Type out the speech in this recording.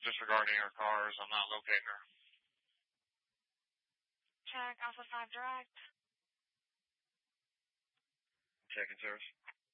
disregarding her cars. I'm not locating her. Check Alpha 5 Direct. Checking service.